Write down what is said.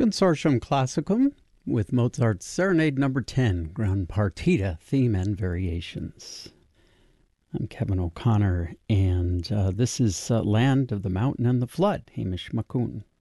Consortium Classicum with Mozart's Serenade No. 10, Ground Partita, Theme and Variations. I'm Kevin O'Connor, and this is Land of the Mountain and the Flood, Hamish Makun.